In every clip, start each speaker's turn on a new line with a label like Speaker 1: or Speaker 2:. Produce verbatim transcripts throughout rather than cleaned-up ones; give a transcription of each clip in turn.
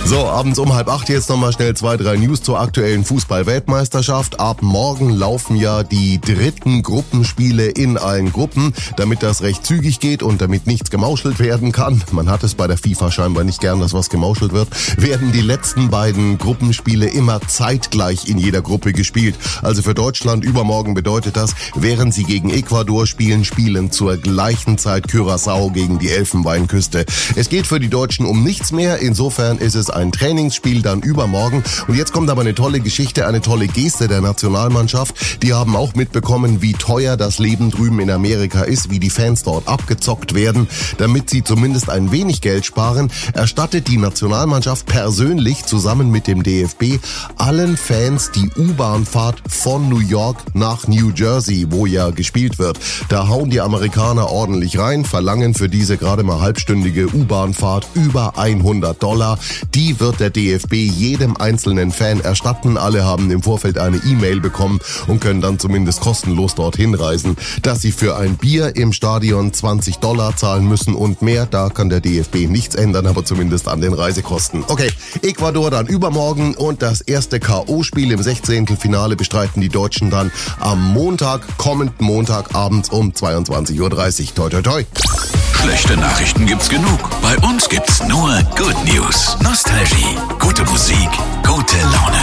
Speaker 1: So, abends um halb acht jetzt nochmal schnell zwei, drei News zur aktuellen Fußball-Weltmeisterschaft. Ab morgen laufen ja die dritten Gruppenspiele in allen Gruppen, damit das recht zügig geht und damit nichts gemauschelt werden kann. Man hat es bei der FIFA scheinbar nicht gern, dass was gemauschelt wird. Werden die letzten beiden Gruppenspiele immer zeitgleich in jeder Gruppe gespielt. Also für Deutschland übermorgen bedeutet das, während sie gegen Ecuador spielen, spielen zur gleichen Zeit Curaçao gegen die Elfenbeinküste. Es geht für die Deutschen um nichts mehr. Insofern ist es ein Trainingsspiel dann übermorgen. Und jetzt kommt aber eine tolle Geschichte, eine tolle Geste der Nationalmannschaft. Die haben auch mitbekommen, wie teuer das Leben drüben in Amerika ist, wie die Fans dort abgezockt werden. Damit sie zumindest ein wenig Geld sparen, erstattet die Nationalmannschaft persönlich zusammen mit dem D F B allen Fans die U-Bahn-Fahrt von New York nach New Jersey, wo ja gespielt wird. Da hauen die Amerikaner ordentlich rein, verlangen für diese gerade mal halbstündige U-Bahn-Fahrt über hundert Dollar. Die wird der D F B jedem einzelnen Fan erstatten. Alle haben im Vorfeld eine E-Mail bekommen und können dann zumindest kostenlos dorthin reisen. Dass sie für ein Bier im Stadion zwanzig Dollar zahlen müssen und mehr, da kann der D F B nichts ändern, aber zumindest an den Reisekosten. Okay, Ecuador dann übermorgen und das erste K O-Spiel im Sechzehntelfinale bestreiten die Deutschen dann am Montag, kommenden Montag abends um zweiundzwanzig Uhr dreißig. Toi, toi, toi.
Speaker 2: Schlechte Nachrichten gibt's genug. Bei uns gibt's nur Good News. Nostalgie, gute Musik, gute Laune.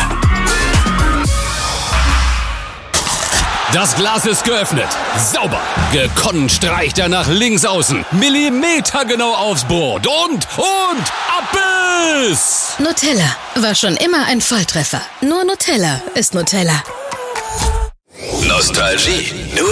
Speaker 3: Das Glas ist geöffnet. Sauber. Gekonnt streicht er nach links außen. Millimetergenau aufs Board. Und, und, Abbiss!
Speaker 4: Nutella war schon immer ein Volltreffer. Nur Nutella ist Nutella.
Speaker 2: Nostalgie. Nur